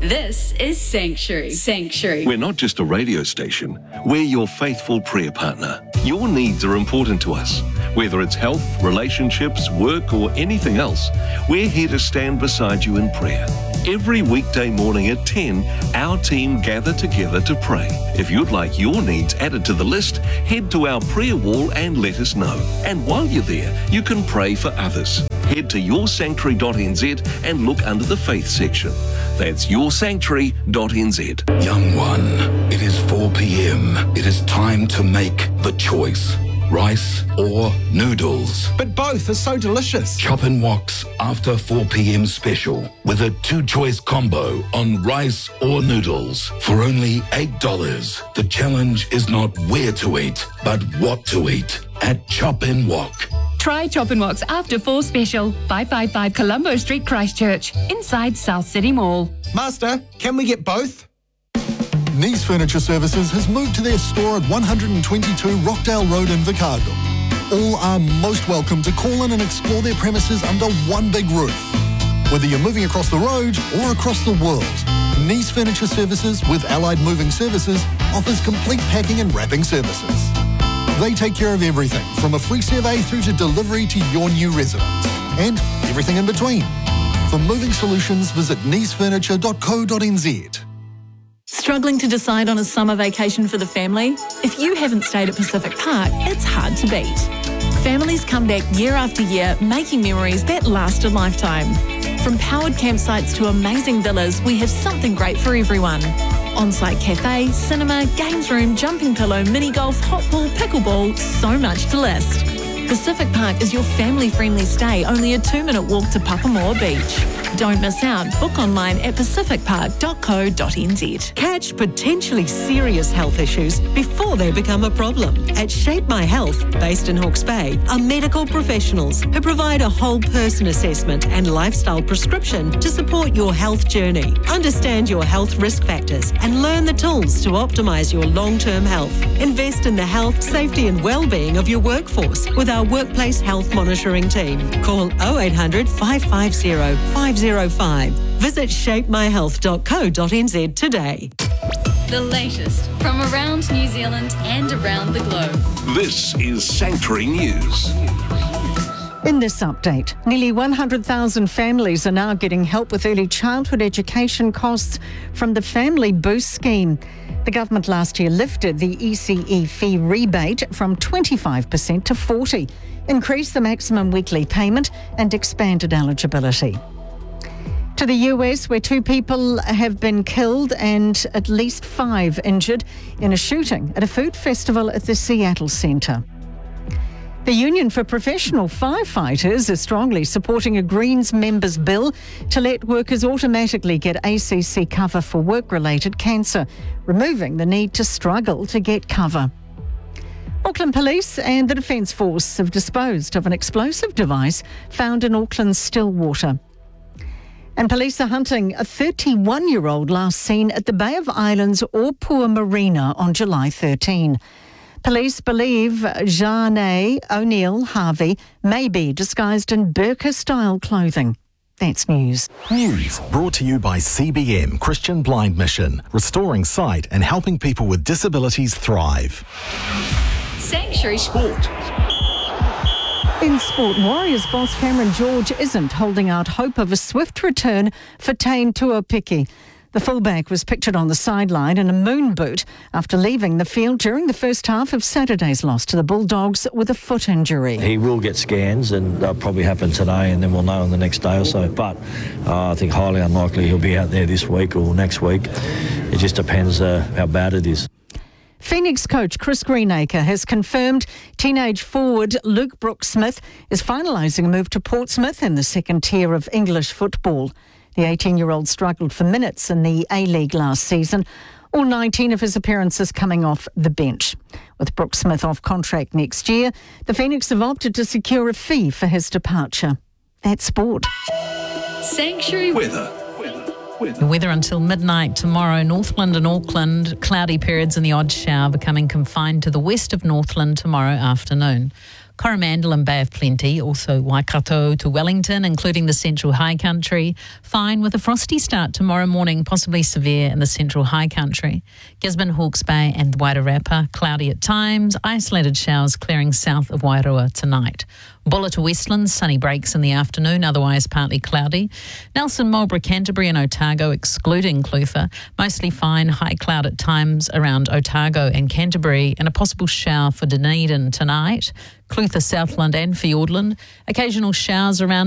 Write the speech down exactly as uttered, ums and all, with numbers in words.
This is Sanctuary. Sanctuary. We're not just a radio station. We're your faithful prayer partner. Your needs are important to us. Whether it's health, relationships, work, or anything else, we're here to stand beside you in prayer. Every weekday morning at ten, our team gather together to pray. If you'd like your needs added to the list, head to our prayer wall and let us know. And while you're there, you can pray for others. Head to your sanctuary dot n z and look under the faith section. That's your sanctuary dot n z. Young one, it is four p.m. It is time to make the choice. Rice or noodles? But both are so delicious. Chop and Wok's after four p.m. special with a two-choice combo on rice or noodles for only eight dollars. The challenge is not where to eat, but what to eat at Chop and Wok. Try Chop and Wok's After Four Special, five five five Colombo Street, Christchurch, inside South City Mall. Master, can we get both? Nice Furniture Services has moved to their store at one twenty-two Rockdale Road in Invercargill. All are most welcome to call in and explore their premises under one big roof. Whether you're moving across the road or across the world, Nice Furniture Services with Allied Moving Services offers complete packing and wrapping services. They take care of everything from a free survey through to delivery to your new residence and everything in between. For moving solutions, visit nice furniture dot co dot n z. Struggling to decide on a summer vacation for the family? If you haven't stayed at Pacific Park, it's hard to beat. Families come back year after year, making memories that last a lifetime. From powered campsites to amazing villas, we have something great for everyone. On-site cafe, cinema, games room, jumping pillow, mini golf, hot pool, pickleball, so much to list. Pacific Park is your family-friendly stay, only a two-minute walk to Papamoa Beach. Don't miss out. Book online at pacific park dot co dot n z. Catch potentially serious health issues before they become a problem. At Shape My Health, based in Hawke's Bay, are medical professionals who provide a whole person assessment and lifestyle prescription to support your health journey. Understand your health risk factors and learn the tools to optimise your long-term health. Invest in the health, safety and well-being of your workforce with our workplace health monitoring team. Call oh eight hundred, five five zero, five zero five. Visit shape my health dot co dot n z today. The latest from around New Zealand and around the globe. This is Sanctuary News. In this update, nearly one hundred thousand families are now getting help with early childhood education costs from the Family Boost scheme. The government last year lifted the E C E fee rebate from twenty-five percent to forty percent, increased the maximum weekly payment and expanded eligibility. To the U S, where two people have been killed and at least five injured in a shooting at a food festival at the Seattle Centre. The Union for Professional Firefighters is strongly supporting a Greens members' bill to let workers automatically get A C C cover for work-related cancer, removing the need to struggle to get cover. Auckland Police and the Defence Force have disposed of an explosive device found in Auckland's Stillwater. And police are hunting a thirty-one-year-old last seen at the Bay of Islands Orpua Marina on July thirteenth. Police believe Janae O'Neill Harvey may be disguised in burqa-style clothing. That's news. News brought to you by C B M Christian Blind Mission, restoring sight and helping people with disabilities thrive. Sanctuary Sport. In sport, Warriors boss Cameron George isn't holding out hope of a swift return for Taine Tuopiki. The fullback was pictured on the sideline in a moon boot after leaving the field during the first half of Saturday's loss to the Bulldogs with a foot injury. He will get scans and they'll probably happen today and then we'll know in the next day or so. But uh, I think highly unlikely he'll be out there this week or next week. It just depends uh, how bad it is. Phoenix coach Chris Greenacre has confirmed teenage forward Luke Brooks-Smith is finalising a move to Portsmouth in the second tier of English football. The eighteen-year-old struggled for minutes in the A-League last season, all nineteen of his appearances coming off the bench. With Brooks-Smith off contract next year, the Phoenix have opted to secure a fee for his departure. That's sport. Sanctuary Weather. The weather until midnight tomorrow. Northland and Auckland, cloudy periods and the odd shower becoming confined to the west of Northland tomorrow afternoon. Coromandel and Bay of Plenty, also Waikato to Wellington, including the Central High Country. Fine with a frosty start tomorrow morning, possibly severe in the Central High Country. Gisborne, Hawke's Bay and Wairarapa, cloudy at times. Isolated showers clearing south of Wairoa tonight. Bulla to Westlands, sunny breaks in the afternoon, otherwise partly cloudy. Nelson, Marlborough, Canterbury and Otago, excluding Clutha, mostly fine, high cloud at times around Otago and Canterbury, and a possible shower for Dunedin tonight. Clutha, Southland and Fiordland, occasional showers around